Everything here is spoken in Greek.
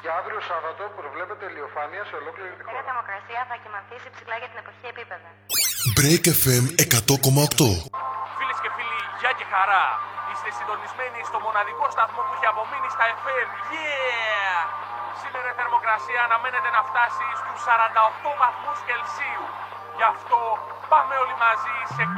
Για αύριο Σάββατο προβλέπεται ηλιοφάνεια σε ολόκληρη τη χώρα. Η θερμοκρασία θα κυμανθήσει ψηλά για την εποχή επίπεδα. Break FM 100,8. Φίλες και φίλοι, γεια και χαρά. Είστε συντονισμένοι στο μοναδικό σταθμό που έχει απομείνει στα FM. Yeah! Σήμερα η θερμοκρασία αναμένεται να φτάσει στους 48 βαθμούς Κελσίου. Γι' αυτό πάμε όλοι μαζί σε